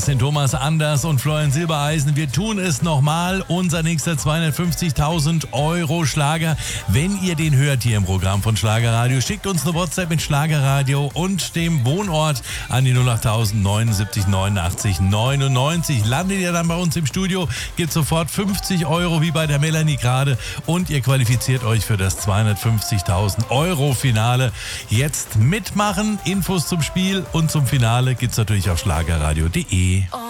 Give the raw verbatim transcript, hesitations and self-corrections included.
Das sind Thomas Anders und Florian Silbereisen. Wir tun es nochmal. Unser nächster zweihundertfünfzigtausend Euro Schlager. Wenn ihr den hört hier im Programm von Schlagerradio, schickt uns eine WhatsApp mit Schlagerradio und dem Wohnort an die null acht tausend neunundsiebzig neunundachtzig neunundneunzig. Landet ihr dann bei uns im Studio, gibt sofort fünfzig Euro wie bei der Melanie gerade und ihr qualifiziert euch für das zweihundertfünfzigtausend Euro Finale. Jetzt mitmachen. Infos zum Spiel und zum Finale gibt's natürlich auf schlagerradio punkt de.